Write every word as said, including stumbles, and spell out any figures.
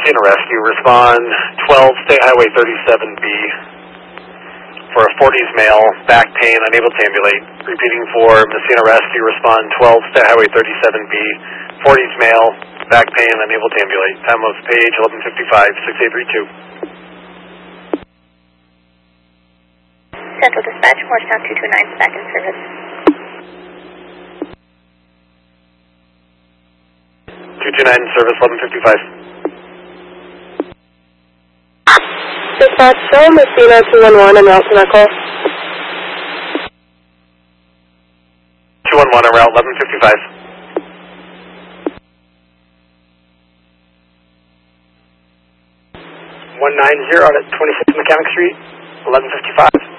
Messina Rescue, respond twelve State Highway thirty-seven B for a forties male, back pain, unable to ambulate. Repeating for Messina Rescue, respond twelve State Highway thirty-seven B, forties male, back pain, unable to ambulate. Time of page eleven fifty-five, six eight three two. Central Dispatch, Morristown two two nine, back in service. two two nine service, eleven fifty-five. Dispatch, show Messina two one one en route to that call. two one one en route, eleven fifty-five. one nine zero at twenty-six Mechanic Street, eleven fifty-five.